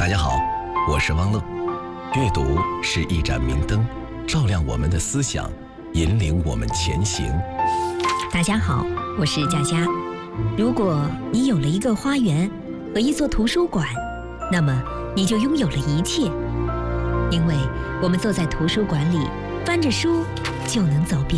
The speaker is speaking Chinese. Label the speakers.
Speaker 1: 大家好，我是汪乐。阅读是一盏明灯，照亮我们的思想，引领我们前行。
Speaker 2: 大家好，我是佳佳。如果你有了一个花园和一座图书馆，那么你就拥有了一切。因为我们坐在图书馆里，翻着书就能走遍